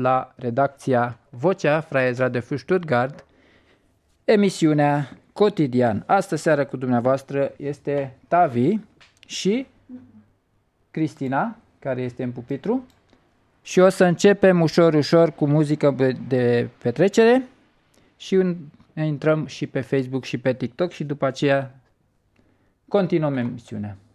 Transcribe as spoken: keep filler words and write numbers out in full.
la redacția Vocea Freies Radio für Stuttgart, emisiunea Cotidian. Astă seară cu dumneavoastră este Tavi și Cristina, care este în pupitru. Și o să începem ușor, ușor cu muzică de petrecere și intrăm și pe Facebook și pe TikTok și după aceea continuăm emisiunea.